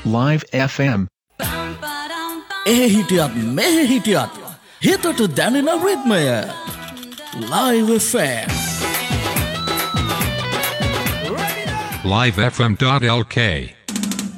Live FM. ඒ හිටියත් මෙහෙ හිටියත් හිතට දැනෙන රිද්මය Live FM. livefm.lk